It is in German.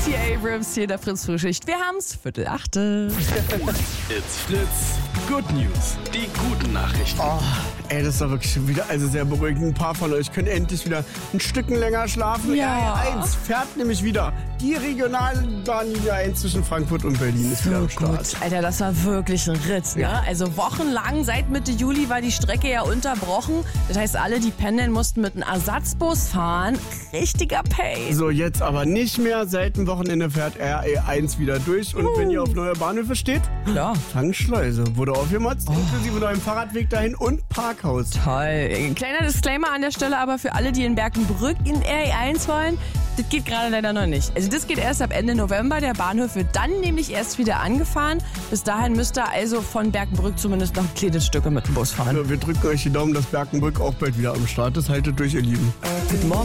Stacey Abrams hier in der Fritz-Frühschicht. Wir haben's 7:45. It's Fritz. Good News. Die guten Nachrichten. Oh, ey, das war wirklich schon wieder sehr beruhigend. Ein paar von euch können endlich wieder ein Stück länger schlafen. Ja. RE1 fährt nämlich wieder. Die Regionalbahnlinie 1 zwischen Frankfurt und Berlin ist wieder am Start. Gut, Alter, das war wirklich ein Ritt, ne? Ja. Also wochenlang, seit Mitte Juli war die Strecke ja unterbrochen. Das heißt, alle, die pendeln, mussten mit einem Ersatzbus fahren. Richtiger Pay. So, jetzt aber nicht mehr. Seit dem Wochenende fährt RE1 wieder durch. Und wenn ihr auf neue Bahnhöfe steht, Ja. Tankschleuse wurde aufgemotzt, inklusive neuem Fahrradweg dahin und Parkhaus. Toll. Kleiner Disclaimer an der Stelle aber für alle, die in Berkenbrück in RE1 wollen. Das geht gerade leider noch nicht. Also das geht erst ab Ende November. Der Bahnhof wird dann nämlich erst wieder angefahren. Bis dahin müsst ihr also von Berkenbrück zumindest noch kleine Stücke mit dem Bus fahren. Wir drücken euch die Daumen, dass Berkenbrück auch bald wieder am Start ist. Haltet durch, ihr Lieben. Guten Morgen.